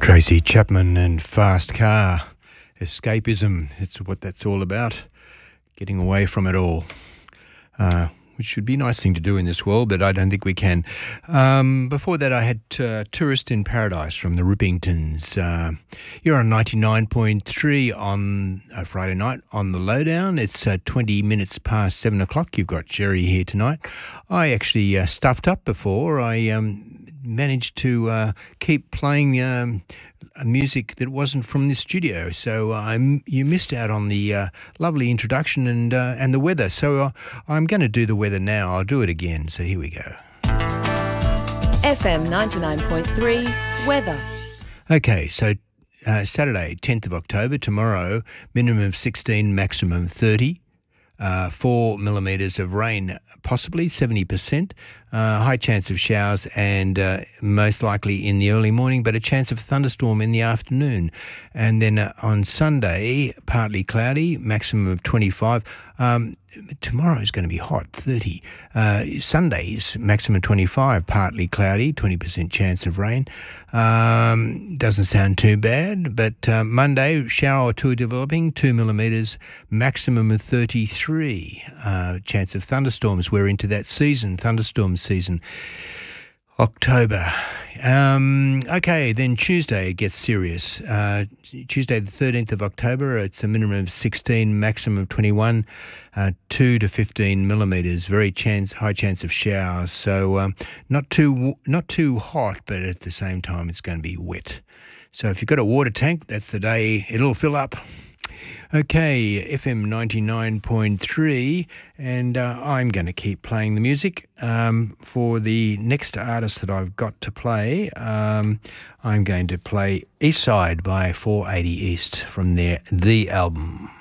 Tracy Chapman and Fast Car. Escapism, it's what that's all about. Getting away from it all. Which should be a nice thing to do in this world, but I don't think we can. Before that, I had Tourist in Paradise from the Rippingtons. You're on 99.3 on Friday night on The Lowdown. It's 20 minutes past 7 o'clock. You've got Jerry here tonight. I actually stuffed up before. I managed to keep playing music that wasn't from this studio, so you missed out on the lovely introduction and the weather. So I'm going to do the weather now. I'll do it again. So here we go. FM 99.3 weather. Okay, so Saturday, 10th of October, tomorrow, minimum of 16, maximum 30. 4 millimetres of rain, possibly 70%. High chance of showers and most likely in the early morning, but a chance of thunderstorm in the afternoon. And then on Sunday, partly cloudy, maximum of 25. Tomorrow is going to be hot, 30. Sunday's maximum 25, partly cloudy, 20% chance of rain. Doesn't sound too bad, but Monday, shower or two developing, 2 millimetres, maximum of 33. Chance of thunderstorms. We're into that season, thunderstorm season. October. Okay, then Tuesday it gets serious. Tuesday the 13th of October, it's a minimum of 16, maximum of 21, 2 to 15 millimetres, high chance of showers. So not too hot, but at the same time it's going to be wet. So if you've got a water tank, that's the day it'll fill up. Okay, FM 99.3, and I'm going to keep playing the music. For the next artist that I've got to play, I'm going to play East Side by 480 East from their The album.